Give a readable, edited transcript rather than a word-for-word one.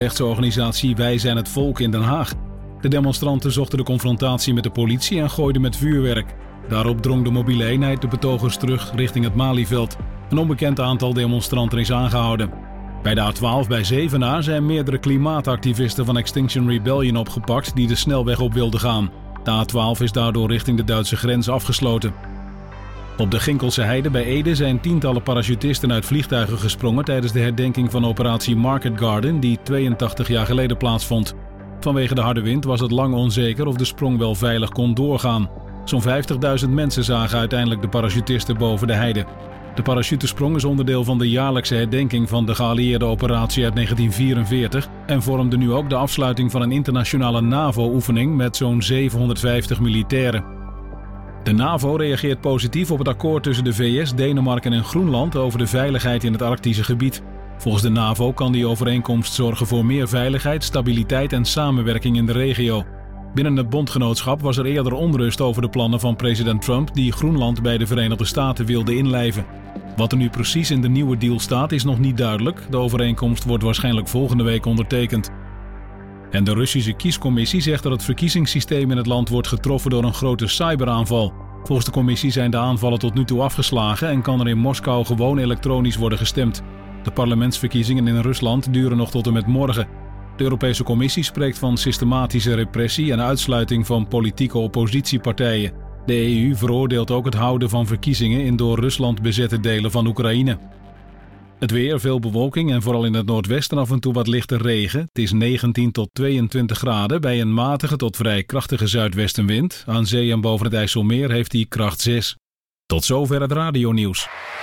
rechtsorganisatie Wij zijn het volk in Den Haag. De demonstranten zochten de confrontatie met de politie en gooiden met vuurwerk. Daarop drong de mobiele eenheid de betogers terug richting het Malieveld. Een onbekend aantal demonstranten is aangehouden. Bij de A12 bij Zevenaar zijn meerdere klimaatactivisten van Extinction Rebellion opgepakt die de snelweg op wilden gaan. De A12 is daardoor richting de Duitse grens afgesloten. Op de Ginkelse Heide bij Ede zijn tientallen parachutisten uit vliegtuigen gesprongen tijdens de herdenking van operatie Market Garden die 82 jaar geleden plaatsvond. Vanwege de harde wind was het lang onzeker of de sprong wel veilig kon doorgaan. Zo'n 50.000 mensen zagen uiteindelijk de parachutisten boven de heide. De parachutesprong is onderdeel van de jaarlijkse herdenking van de geallieerde operatie uit 1944 en vormde nu ook de afsluiting van een internationale NAVO-oefening met zo'n 750 militairen. De NAVO reageert positief op het akkoord tussen de VS, Denemarken en Groenland over de veiligheid in het Arctische gebied. Volgens de NAVO kan die overeenkomst zorgen voor meer veiligheid, stabiliteit en samenwerking in de regio. Binnen het bondgenootschap was er eerder onrust over de plannen van president Trump die Groenland bij de Verenigde Staten wilde inlijven. Wat er nu precies in de nieuwe deal staat is nog niet duidelijk. De overeenkomst wordt waarschijnlijk volgende week ondertekend. En de Russische kiescommissie zegt dat het verkiezingssysteem in het land wordt getroffen door een grote cyberaanval. Volgens de commissie zijn de aanvallen tot nu toe afgeslagen en kan er in Moskou gewoon elektronisch worden gestemd. De parlementsverkiezingen in Rusland duren nog tot en met morgen. De Europese Commissie spreekt van systematische repressie en uitsluiting van politieke oppositiepartijen. De EU veroordeelt ook het houden van verkiezingen in door Rusland bezette delen van Oekraïne. Het weer, veel bewolking en vooral in het noordwesten af en toe wat lichte regen. Het is 19 tot 22 graden bij een matige tot vrij krachtige zuidwestenwind. Aan zee en boven het IJsselmeer heeft hij kracht 6. Tot zover het radionieuws.